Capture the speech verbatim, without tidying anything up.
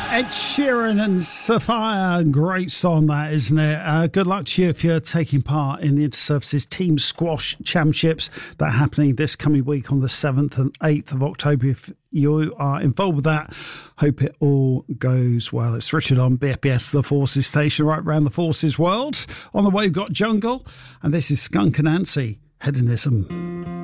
Ed Sheeran and Sophia, great song that, isn't it? Uh, good luck to you if you're taking part in the Interservices Team Squash Championships that are happening this coming week on the seventh and eighth of October. If you are involved with that, hope it all goes well. It's Richard on B F B S, the Forces Station, right around the Forces world. On the way, we've got Jungle, and this is Skunk Anansie, Hedonism.